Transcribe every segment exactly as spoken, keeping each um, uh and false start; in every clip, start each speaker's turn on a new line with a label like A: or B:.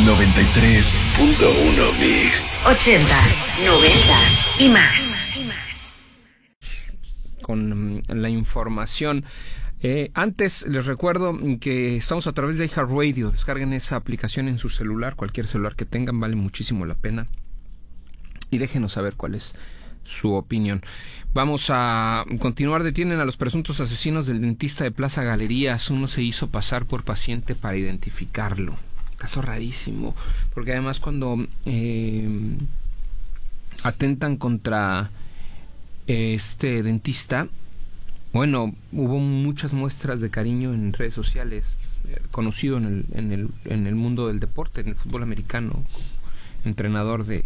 A: noventa y tres punto uno Mix.
B: Ochentas, noventas y más.
C: Con la información. Eh, antes les recuerdo que estamos a través de iHeartRadio. Descarguen esa aplicación en su celular, cualquier celular que tengan, vale muchísimo la pena. Y déjenos saber cuál es su opinión. Vamos a continuar. Detienen a los presuntos asesinos del dentista de Plaza Galerías. Uno se hizo pasar por paciente para identificarlo. Caso rarísimo, porque además cuando eh, atentan contra este dentista, bueno, hubo muchas muestras de cariño en redes sociales, eh, conocido en el, en el en el mundo del deporte, en el fútbol americano, entrenador de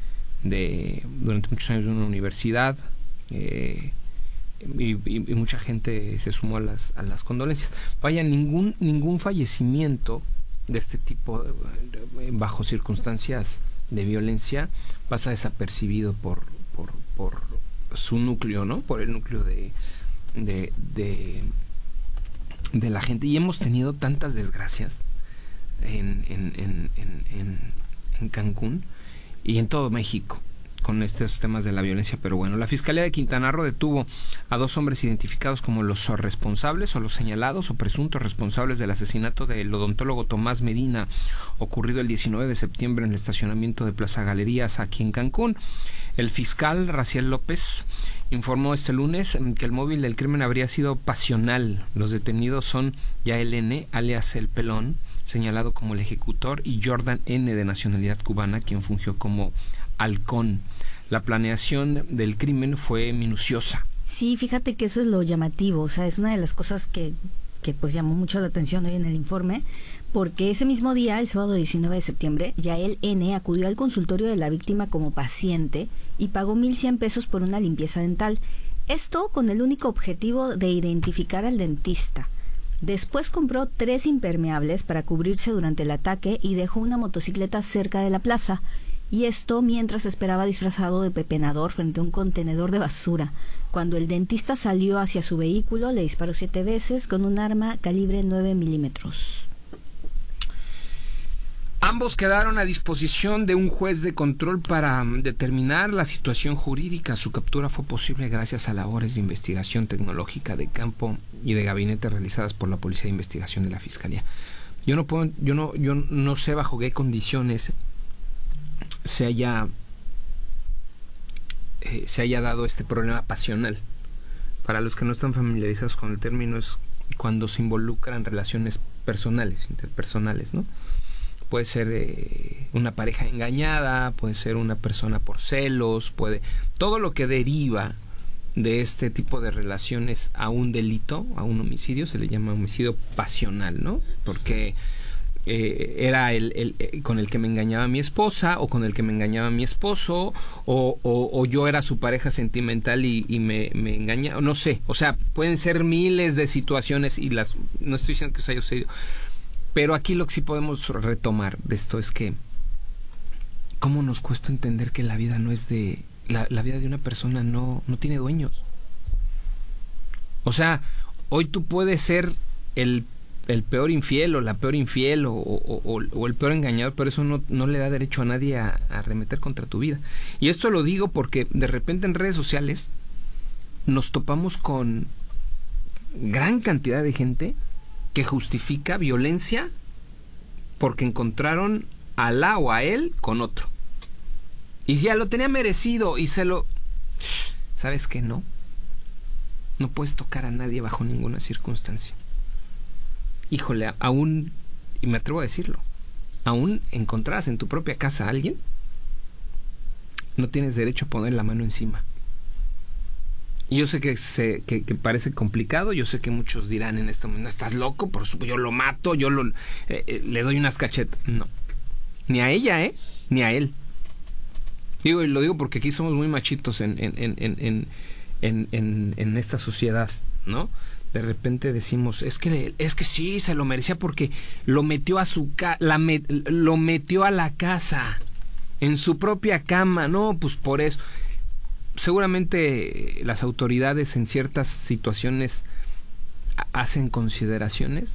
C: de durante muchos años de una universidad, eh, y, y, y mucha gente se sumó a las a las condolencias. Vaya, ningún ningún fallecimiento de este tipo, bajo circunstancias de violencia, pasa desapercibido por por por su núcleo, ¿no? Por el núcleo de de de, de la gente. Y hemos tenido tantas desgracias en en, en, en, en en Cancún y en todo México con estos temas de la violencia. Pero bueno, la Fiscalía de Quintana Roo detuvo a dos hombres identificados como los responsables o los señalados o presuntos responsables del asesinato del odontólogo Tomás Medina, ocurrido el diecinueve de septiembre en el estacionamiento de Plaza Galerías aquí en Cancún. El fiscal Raciel López informó este lunes que el móvil del crimen habría sido pasional. Los detenidos son Yael N., alias El Pelón, señalado como el ejecutor, y Jordan N., de nacionalidad cubana, quien fungió como halcón. La planeación del crimen fue minuciosa.
D: Sí, fíjate que eso es lo llamativo, o sea, es una de las cosas que, que pues llamó mucho la atención hoy en el informe, porque ese mismo día, el sábado diecinueve de septiembre, Yael N. acudió al consultorio de la víctima como paciente y pagó mil cien pesos por una limpieza dental. Esto con el único objetivo de identificar al dentista. Después compró tres impermeables para cubrirse durante el ataque y dejó una motocicleta cerca de la plaza. Y esto mientras esperaba disfrazado de pepenador frente a un contenedor de basura. Cuando el dentista salió hacia su vehículo, le disparó siete veces con un arma calibre nueve milímetros.
C: Ambos quedaron a disposición de un juez de control para determinar la situación jurídica. Su captura fue posible gracias a labores de investigación tecnológica de campo y de gabinete realizadas por la Policía de Investigación de la Fiscalía. Yo no puedo, yo no, yo no sé bajo qué condiciones se haya eh, se haya dado este problema pasional. Para los que no están familiarizados con el término, es cuando se involucran relaciones personales, interpersonales, ¿no? Puede ser eh, una pareja engañada, puede ser una persona por celos, puede todo lo que deriva de este tipo de relaciones a un delito, a un homicidio, se le llama homicidio pasional, ¿no? Porque eh, era el, el, el con el que me engañaba mi esposa, o con el que me engañaba mi esposo, o, o, o yo era su pareja sentimental y, y me, me engañaba, no sé, o sea, pueden ser miles de situaciones, y las no estoy diciendo que eso haya sucedido, pero aquí lo que sí podemos retomar de esto es que cómo nos cuesta entender que la vida no es de la, la vida de una persona no, no tiene dueños. O sea, hoy tú puedes ser el, el peor infiel o la peor infiel o, o, o, o el peor engañador, pero eso no, no le da derecho a nadie a, a arremeter contra tu vida. Y esto lo digo porque de repente en redes sociales nos topamos con gran cantidad de gente que justifica violencia porque encontraron a la o a él con otro. Y ya lo tenía merecido y se lo... ¿Sabes qué? No. No puedes tocar a nadie bajo ninguna circunstancia. Híjole, aún, y me atrevo a decirlo, aún encontraras en tu propia casa a alguien, no tienes derecho a poner la mano encima. Y yo sé que, se, que, que parece complicado, yo sé que muchos dirán en este momento, ¿estás loco? Por supuesto, yo lo mato, yo lo, eh, eh, le doy unas cachetas. No. Ni a ella, ¿eh? Ni a él. Digo, y lo digo porque aquí somos muy machitos en, en, en, en, en, en, en esta sociedad, ¿no? De repente decimos, es que es que sí, se lo merecía porque lo metió a su ca la me lo metió a la casa, en su propia cama. No, pues por eso. Seguramente las autoridades en ciertas situaciones hacen consideraciones